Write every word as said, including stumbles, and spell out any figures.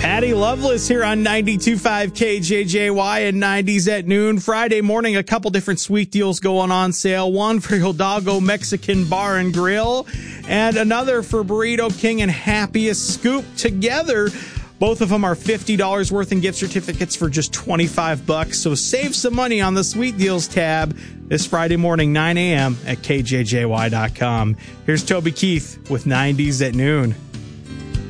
Patty Loveless here on ninety-two point five K J J Y and nineties at noon. Friday morning, a couple different sweet deals going on sale. One for Hidalgo Mexican Bar and Grill and another for Burrito King and Happiest Scoop. Together, both of them are fifty dollars worth in gift certificates for just twenty-five bucks. So save some money on the sweet deals tab this Friday morning, nine a.m. at K J J Y dot com. Here's Toby Keith with nineties at noon.